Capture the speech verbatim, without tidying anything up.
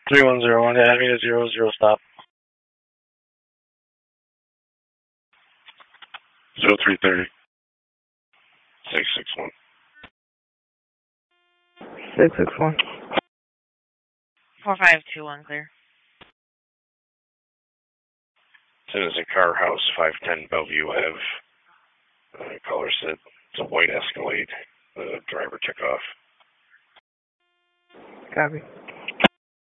three one zero one, add me to zero zero stop. Zero three thirty. Six six one. Six six one. Four five two one clear. Citizen Car House, five ten Bellevue Ave. Uh, caller said it's a white Escalade. The driver took off. Copy.